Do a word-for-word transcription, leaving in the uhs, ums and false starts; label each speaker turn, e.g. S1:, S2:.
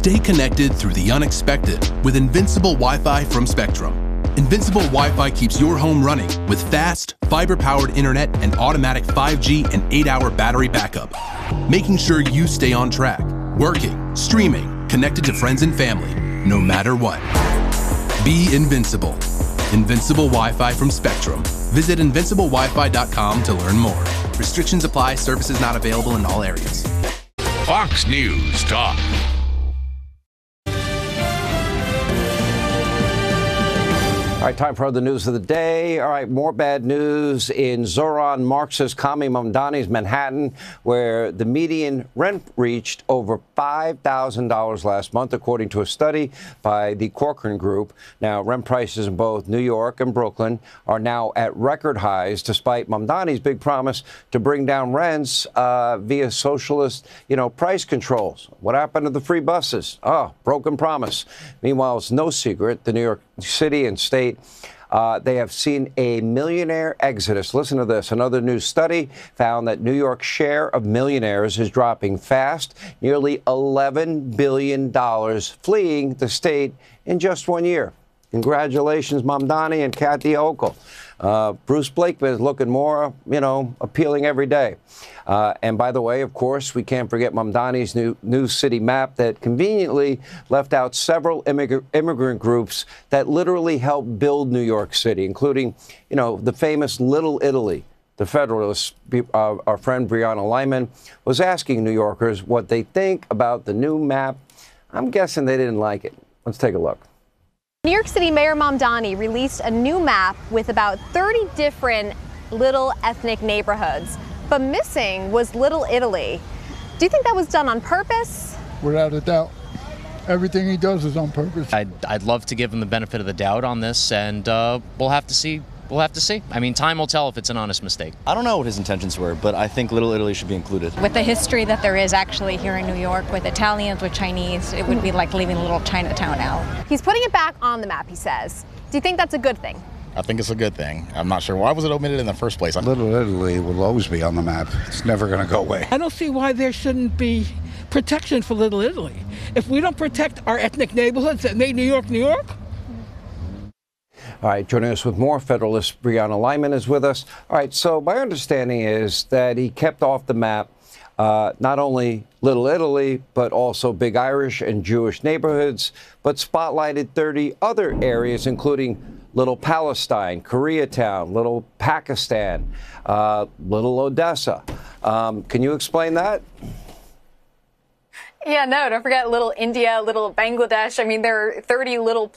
S1: Stay connected through the unexpected with Invincible Wi-Fi from Spectrum. Invincible Wi-Fi keeps your home running with fast, fiber-powered internet and automatic five G and eight hour battery backup, making sure you stay on track, working, streaming, connected to friends and family, no matter what. Be invincible. Invincible Wi-Fi from Spectrum. Visit invincible wi fi dot com to learn more. Restrictions apply. Services not available in all areas.
S2: Fox News Talk.
S3: All right, time for other news of the day. All right, more bad news in Zoran Marx's Kami Mamdani's Manhattan, where the median rent reached over five thousand dollars last month, according to a study by the Corcoran Group. Now, rent prices in both New York and Brooklyn are now at record highs, despite Mamdani's big promise to bring down rents uh, via socialist, you know, price controls. What happened to the free buses? Oh, broken promise. Meanwhile, it's no secret the New York City and state Uh, they have seen a millionaire exodus. Listen to this. Another new study found that New York's share of millionaires is dropping fast, nearly eleven billion dollars fleeing the state in just one year. Congratulations, Mamdani and Kathy Hochul. Uh, Bruce Blakeman is looking more, you know, appealing every day. Uh, and by the way, of course, we can't forget Mamdani's new, new city map that conveniently left out several immig- immigrant groups that literally helped build New York City, including, you know, the famous Little Italy. The Federalists, uh, our friend Brianna Lyman, was asking New Yorkers what they think about the new map. I'm guessing they didn't like it. Let's take a look.
S4: New York City Mayor Mamdani released a new map with about thirty different little ethnic neighborhoods, but missing was Little Italy. Do you think that was done on purpose?
S5: Without a doubt. Everything he does is on purpose.
S6: I'd, I'd love to give him the benefit of the doubt on this, and uh, we'll have to see. We'll have to see. I mean, time will tell if it's an honest mistake.
S7: I don't know what his intentions were, but I think Little Italy should be included.
S8: With the history that there is actually here in New York with Italians, with Chinese, it would be like leaving a little Chinatown out.
S4: He's putting it back on the map, he says. Do you think that's a good thing?
S9: I think it's a good thing. I'm not sure. Why was it omitted in the first place?
S10: Little Italy will always be on the map. It's never going to go away.
S11: I don't see why there shouldn't be protection for Little Italy. If we don't protect our ethnic neighborhoods that made New York, New York.
S3: All right, joining us with more, Federalist Brianna Lyman is with us. All right, so my understanding is that he kept off the map uh, not only Little Italy, but also big Irish and Jewish neighborhoods, but spotlighted thirty other areas, including Little Palestine, Koreatown, Little Pakistan, uh, Little Odessa. Um, can you explain that?
S4: Yeah, no, don't forget Little India, Little Bangladesh. I mean, there are thirty little